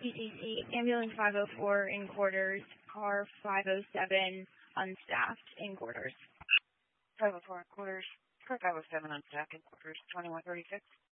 ECC, ambulance 504 in quarters, car 507 unstaffed in quarters. 504 in quarters, car 507 unstaffed in quarters, 2136.